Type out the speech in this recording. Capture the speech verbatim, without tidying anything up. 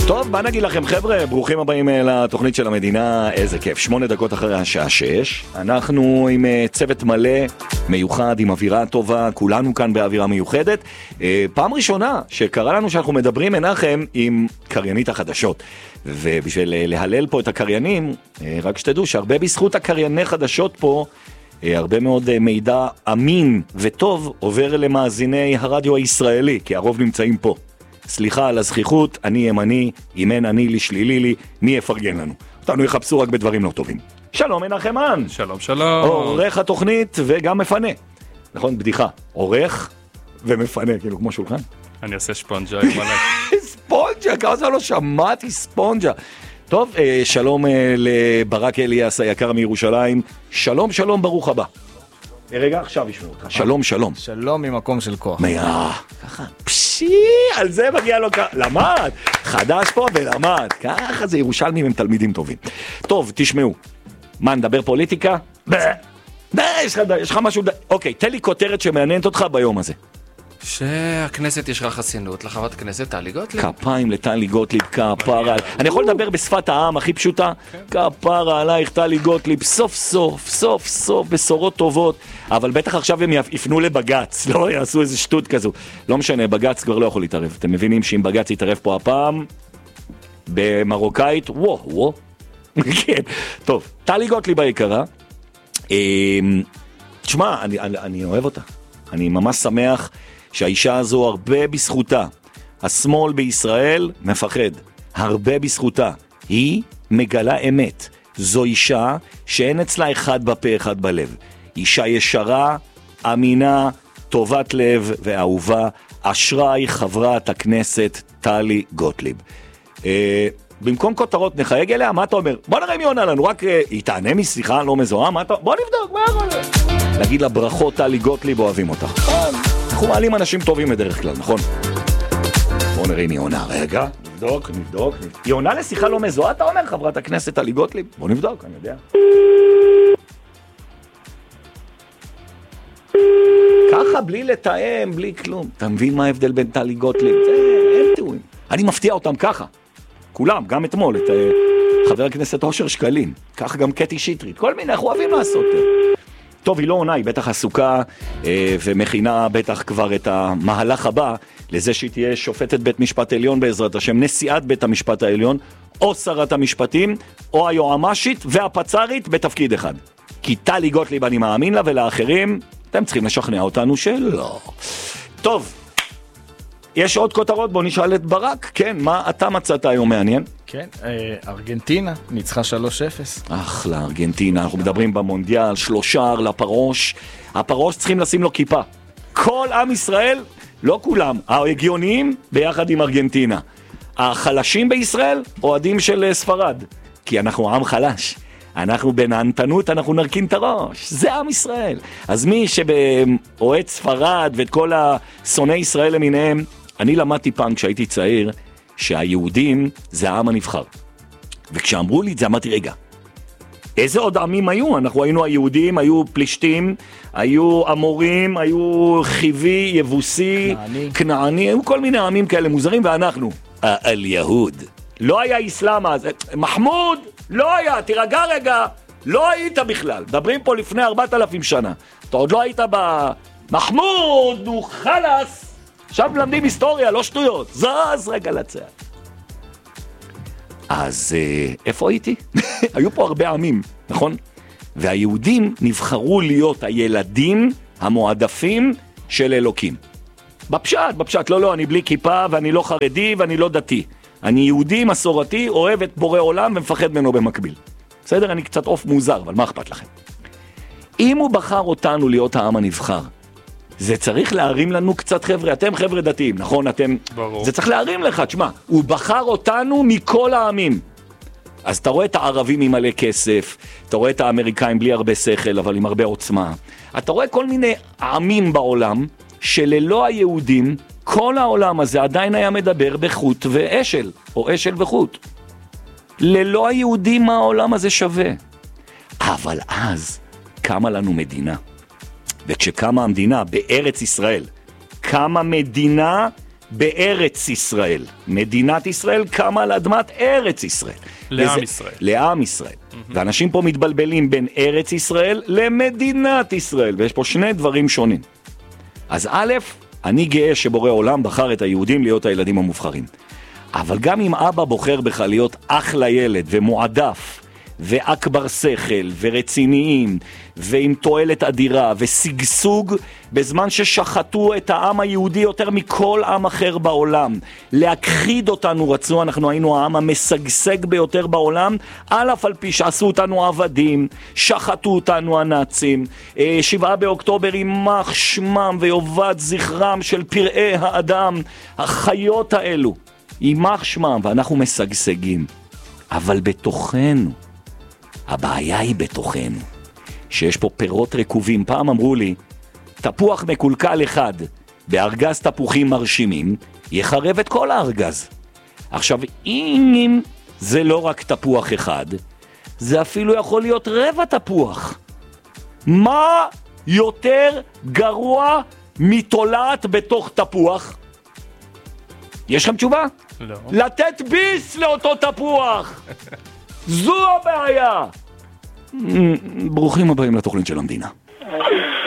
טוב, מה נגיד לכם חבר'ה, ברוכים הבאים לתוכנית של המדינה, איזה כיף, שמונה דקות אחרי השעה שש, אנחנו עם צוות מלא, מיוחד, עם אווירה טובה, כולנו כאן באווירה מיוחדת, פעם ראשונה שקרה לנו שאנחנו מדברים מנחם עם קריינית החדשות, ובשביל להלל פה את הקריינים, רק שתדעו שהרבה בזכות הקרייני חדשות פה, הרבה מאוד מידע אמין וטוב עובר למאזיני הרדיו הישראלי, כי הרוב נמצאים פה. סליחה על הזכיחות, אני ימני, אם אין אני לי שלילי לי, מי יפרגן לנו? אותנו יחפשו רק בדברים לא טובים. שלום מנחמן. שלום שלום. עורך התוכנית וגם מפנה. נכון, בדיחה. עורך ומפנה, כאילו כמו שולחן. אני אעשה ספונג'ה. ספונג'ה, כמה זה לא שמעתי ספונג'ה. טוב, שלום לברק אליאס היקר מירושלים. שלום שלום, ברוך הבא. רגע, עכשיו ישמעו אותך. שלום שלום. שלום ממקום של כוח. מאה, ככה. פשי, על זה מגיע לו ככה. למד, חדש פה ולמד. ככה זה ירושלמים, הם תלמידים טובים. טוב, תשמעו. מה, נדבר פוליטיקה? ב... יש לך משהו... אוקיי, תן לי כותרת שמעניינת אותך ביום הזה. שהכנסת יש לך חסינות לחברת כנסת טלי גוטליב. כפיים לטלי גוטליב, כפרה. אני יכול לדבר בשפת העם הכי פשוטה? כפרה עלייך טלי גוטליב, סוף סוף, סוף סוף, בשורות טובות. אבל בטח עכשיו הם יפנו לבגץ, לא יעשו איזה שטות כזו. לא משנה, בגץ כבר לא יכול להתערב. אתם מבינים שאם בגץ יתערב פה הפעם, במרוקאית, וואו, וואו. כן, טוב, טלי גוטליב היקרה. תשמע, אני, אני, אני אוהב אותה. אני ממש שמח שהאישה הזו הרבה בזכותה. השמאל בישראל מפחד. הרבה בזכותה. היא מגלה אמת. זו אישה שאין אצלה אחד בפה אחד בלב. אישה ישרה, אמינה, טובת לב ואהובה. אשרי חברת הכנסת טלי גוטליב. אה, במקום כותרות נחייג אליה, מה אתה אומר? בוא נראה אם היא עונה לנו, רק אה, היא תענה משיחה לא מזוהה, מה אתה... בוא נבדוק, מה יכול להיות? להגיד לה ברכות טלי גוטליב, אוהבים אותך. אנחנו מעלים אנשים טובים בדרך כלל, נכון? בוא נראה אם היא עונה. רגע, נבדוק, נבדוק. היא עונה לשיחה לא מזוהה, אתה אומר, חברת הכנסת טלי גוטליב? בוא נבדוק, אני יודע. ככה, בלי לתאם, בלי כלום. אתה מבין מה ההבדל בין טלי גוטליב? זה, אין תיאורים. אני מפתיע אותם ככה. כולם, גם אתמול, את uh, חבר הכנסת אושר שקלים. ככה גם קטי שטרית. כל מיני, אנחנו אוהבים לעשות. טוב, היא לא עונה, היא בטח עסוקה אה, ומכינה בטח כבר את המהלך הבא לזה שהיא תהיה שופטת בית משפט עליון בעזרת השם, נשיאת בית המשפט העליון, או שרת המשפטים, או היועמ"שית והפצ"רית בתפקיד אחד. כי טלי גוטליב אני מאמין לה ולאחרים, אתם צריכים לשכנע אותנו שלא. טוב, יש עוד כותרות, בוא נשאל את ברק. כן, מה אתה מצאת היום מעניין? כן, ארגנטינה ניצחה שלוש אפס. אחלה, ארגנטינה, אנחנו מדברים במונדיאל, שלושה לפרוש. הפרוש צריכים לשים לו כיפה. כל עם ישראל, לא כולם, ההגיוניים ביחד עם ארגנטינה. החלשים בישראל, אוהדים של ספרד. כי אנחנו עם חלש. אנחנו בנענתנות, אנחנו נרכין את הראש. זה עם ישראל. אז מי שבאוהד ספרד ואת כל השונאי ישראל למיניהם, אני למדתי פעם כשהייתי צעיר, שהיהודים זה העם הנבחר. וכשאמרו לי את זה, אמרתי, רגע, איזה עוד עמים היו? אנחנו היינו היהודים, היו פלישתים, היו אמורים, היו חיבי, יבוסי, כנעני, כנעני היו כל מיני עמים כאלה מוזרים, ואנחנו, על יהוד. לא היה איסלאם אז, מחמוד, לא היה, תירגע רגע, לא היית בכלל. מדברים פה לפני ארבעת אלפים שנה. אתה עוד לא היית ב... מחמוד, נו חלס. עכשיו מלמדים היסטוריה, לא שטויות. זז רגע לצד. אז איפה הייתי? היו פה הרבה עמים, נכון? והיהודים נבחרו להיות הילדים המועדפים של אלוקים. בפשט, בפשט, לא, לא, אני בלי כיפה ואני לא חרדי ואני לא דתי. אני יהודי, מסורתי, אוהב את בורא עולם ומפחד ממנו במקביל. בסדר? אני קצת אוף מוזר, אבל מה אכפת לכם? אם הוא בחר אותנו להיות העם הנבחר, זה צריך להרים לנו קצת חבר'ה, אתם חבר'ה דתיים, נכון? אתם... ברור. זה צריך להרים לך, תשמע, הוא בחר אותנו מכל העמים. אז אתה רואה את הערבים עם מלא כסף, אתה רואה את האמריקאים בלי הרבה שכל, אבל עם הרבה עוצמה. אתה רואה כל מיני עמים בעולם, שללא היהודים, כל העולם הזה עדיין היה מדבר בחוט ואשל, או אשל וחוט. ללא היהודים מה העולם הזה שווה. אבל אז קמה לנו מדינה. וכשקמה המדינה בארץ ישראל, קמה מדינה בארץ ישראל. מדינת ישראל קמה על אדמת ארץ ישראל. לעם וזה, ישראל. לעם ישראל. Mm-hmm. ואנשים פה מתבלבלים בין ארץ ישראל למדינת ישראל, ויש פה שני דברים שונים. אז א', אני גאה שבורא עולם בחר את היהודים להיות הילדים המובחרים. אבל גם אם אבא בוחר בך להיות אחלה ילד ומועדף, ואקבר שכל, ורציניים, ועם תועלת אדירה, וסגסוג, בזמן ששחטו את העם היהודי יותר מכל עם אחר בעולם. להכחיד אותנו רצו, אנחנו היינו העם המשגשג ביותר בעולם, על אף על פי שעשו אותנו עבדים, שחטו אותנו הנאצים. שבעה באוקטובר יימח שמם ויובד זכרם של פראי האדם, החיות האלו, יימח שמם, ואנחנו משגשגים. אבל בתוכנו, הבעיה היא בתוכנו, שיש פה פירות רקובים. פעם אמרו לי, תפוח מקולקל אחד בארגז תפוחים מרשימים, יחרב את כל הארגז. עכשיו, אם זה לא רק תפוח אחד, זה אפילו יכול להיות רבע תפוח. מה יותר גרוע מתולעת בתוך תפוח? יש לכם תשובה? לא. לתת ביס לאותו תפוח. זו הבעיה. ברוכים הבאים לתוכנית של המדינה.